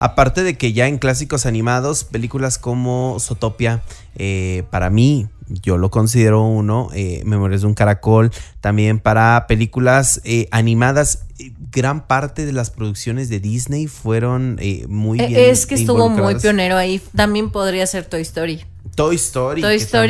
Aparte de que ya en clásicos animados, películas como Zootopia, para mí, yo lo considero uno, Memorias de un Caracol, también para películas animadas, gran parte de las producciones de Disney fueron muy bien. Es que estuvo muy pionero ahí, también podría ser Toy Story. Toy Story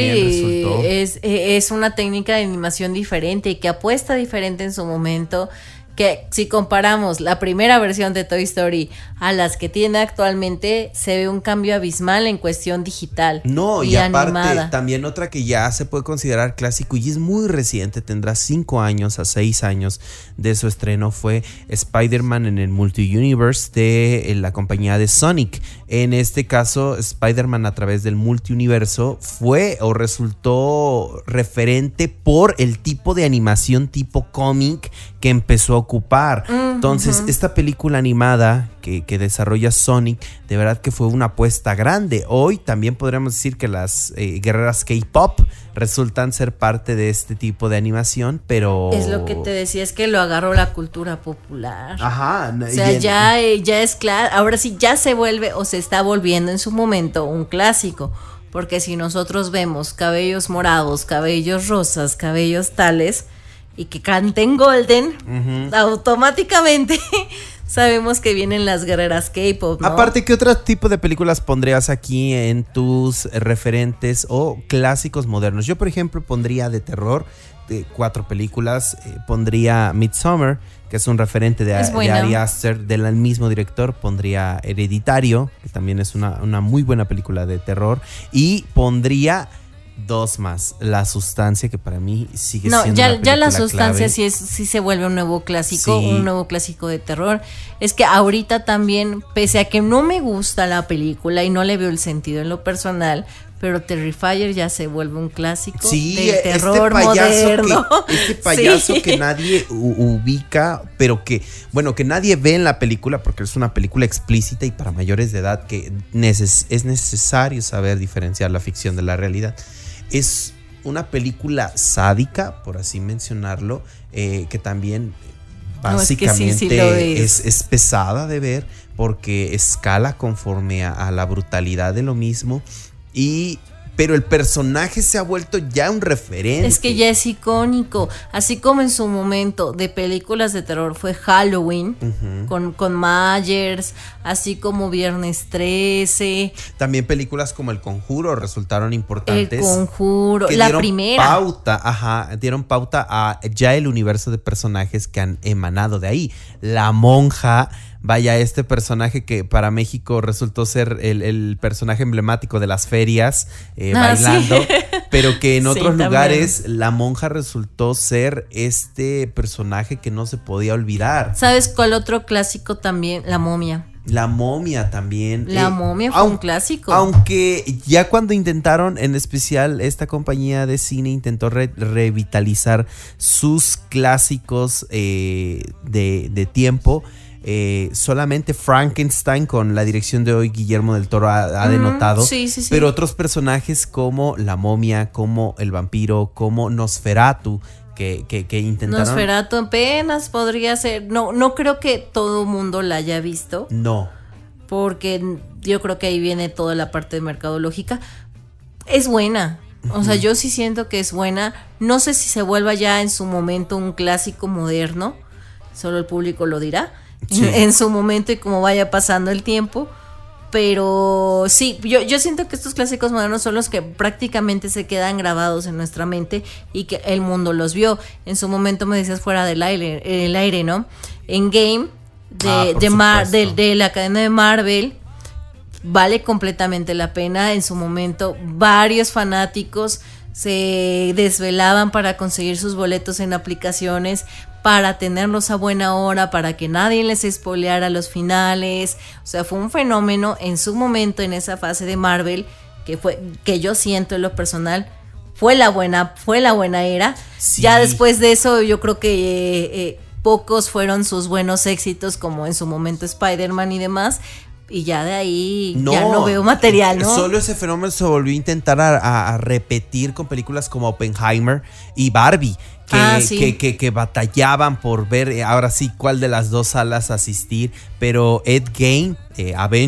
es una técnica de animación diferente y que apuesta diferente en su momento. Que si comparamos la primera versión de Toy Story a las que tiene actualmente, se ve un cambio abismal en cuestión digital. No, y aparte, animada. También otra que ya se puede considerar clásico y es muy reciente, tendrá 5 años a 6 años de su estreno, fue Spider-Man en el Multi-Universe de la compañía de Sonic. En este caso, Spider-Man a través del multiuniverso fue o resultó referente por el tipo de animación tipo cómic que empezó a ocupar. Entonces, esta película animada que desarrolla Sonic, de verdad que fue una apuesta grande. Hoy también podríamos decir que las guerreras K-pop resultan ser parte de este tipo de animación, pero... Es lo que te decía, es que lo agarró la cultura popular. Ajá. O sea, ya es claro, ahora sí ya se vuelve o se está volviendo en su momento un clásico. Porque si nosotros vemos cabellos morados, cabellos rosas, cabellos tales... y que canten Golden, automáticamente sabemos que vienen las guerreras K-pop, ¿no? Aparte, ¿qué otro tipo de películas pondrías aquí en tus referentes o clásicos modernos? Yo, por ejemplo, pondría de terror, de 4 películas, pondría Midsommar, que es un referente de Ari Aster, del mismo director, pondría Hereditario, que también es una muy buena película de terror, y pondría... 2 más, La Sustancia, que para mí sigue siendo ya La Sustancia clave. sí se vuelve un nuevo clásico, un nuevo clásico de terror. Es que ahorita también, pese a que no me gusta la película y no le veo el sentido en lo personal, pero Terrifier ya se vuelve un clásico del terror moderno. Este payaso que nadie ubica, pero que nadie ve en la película porque es una película explícita y para mayores de edad que es necesario saber diferenciar la ficción de la realidad. Es una película sádica, por así mencionarlo, que también básicamente es pesada de ver porque escala conforme a la brutalidad de lo mismo. Pero el personaje se ha vuelto ya un referente. Es que ya es icónico. Así como en su momento de películas de terror fue Halloween, con Myers, así como Viernes 13. También películas como El Conjuro resultaron importantes. El Conjuro, la primera. Dieron pauta a ya el universo de personajes que han emanado de ahí. La Monja. Vaya, este personaje que para México resultó ser el personaje emblemático de las ferias, bailando, sí. Pero que en otros lugares la monja resultó ser este personaje que no se podía olvidar. ¿Sabes cuál otro clásico también? La Momia. La Momia también. La Momia fue un clásico. Aunque ya cuando intentaron, en especial esta compañía de cine intentó revitalizar sus clásicos de tiempo. Solamente Frankenstein con la dirección de hoy Guillermo del Toro ha denotado, sí. Pero otros personajes como la momia, como el vampiro, como Nosferatu que intentaron. Nosferatu apenas podría ser, no creo que todo mundo la haya visto. No. Porque yo creo que ahí viene toda la parte de mercadológica. Es buena. O sea, yo sí siento que es buena. No sé si se vuelva ya en su momento un clásico moderno. Solo el público lo dirá. Sí. En su momento y como vaya pasando el tiempo, pero sí, yo siento que estos clásicos modernos son los que prácticamente se quedan grabados en nuestra mente y que el mundo los vio. En su momento me decías fuera del aire, ¿no? Endgame de la cadena de Marvel vale completamente la pena. En su momento varios fanáticos se desvelaban para conseguir sus boletos en aplicaciones, para tenerlos a buena hora, para que nadie les spoileara los finales. O sea, fue un fenómeno en su momento, en esa fase de Marvel, que yo siento en lo personal, fue la buena era. Sí. Ya después de eso, yo creo que pocos fueron sus buenos éxitos, como en su momento Spider-Man y demás. Y ya de ahí ya no veo material, ¿no? Solo ese fenómeno se volvió a intentar a repetir con películas como Oppenheimer y Barbie. Que batallaban por ver ahora sí cuál de las dos salas asistir, pero Endgame, Avengers